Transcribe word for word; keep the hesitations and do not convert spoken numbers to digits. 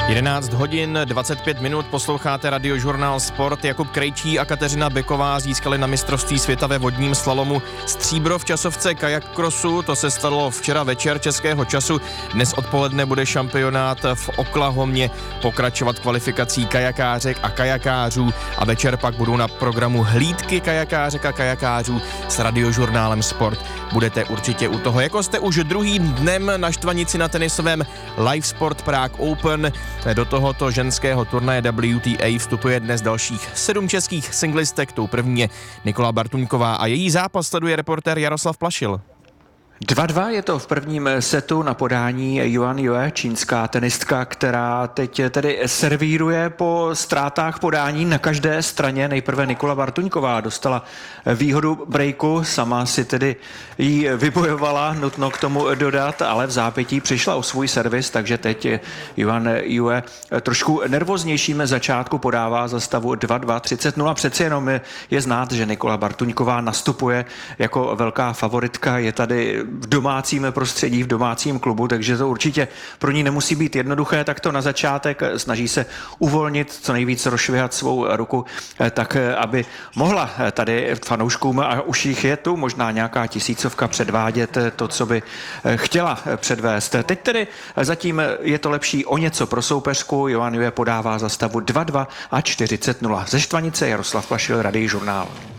jedenáct hodin dvacet pět minut, posloucháte Radiožurnál Sport. Jakub Krejčí a Kateřina Beková získali na mistrovství světa ve vodním slalomu stříbro v časovce kajak crossu. To se stalo včera večer českého času. Dnes odpoledne bude šampionát v Oklahomě pokračovat kvalifikací kajakářek a kajakářů a večer pak budou na programu hlídky kajakářek a kajakářů s Radiožurnálem Sport. Budete určitě u toho. Jako jste už druhým dnem na štvanici na tenisovém Live Sport Prague Open. Do tohoto ženského turnaje W T A vstupuje dnes dalších sedm českých singlistek. Tou první je Nikola Bartuňková a její zápas sleduje reportér Jaroslav Plašil. dva dva je to v prvním setu na podání Yuan Yue, čínská tenistka, která teď tedy servíruje po ztrátách podání na každé straně. Nejprve Nikola Bartuňková dostala výhodu breaku, sama si tedy ji vybojovala, nutno k tomu dodat, ale v zápětí přišla o svůj servis, takže teď Yuan Yue trošku nervóznějším začátku podává za stavu dva dva třicet nula. Přeci jenom je znát, že Nikola Bartuňková nastupuje jako velká favoritka, je tady v domácím prostředí, v domácím klubu, takže to určitě pro ní nemusí být jednoduché, tak to na začátek snaží se uvolnit, co nejvíc rozšvihat svou ruku, tak aby mohla tady fanouškům, a už jich je tu možná nějaká tisícovka, předvádět to, co by chtěla předvést. Teď tedy zatím je to lepší o něco pro soupeřku. Yuan Yue podává za stavu dva dva a čtyřicet nula. Ze štvanice Jaroslav Plašil, Radiožurnál.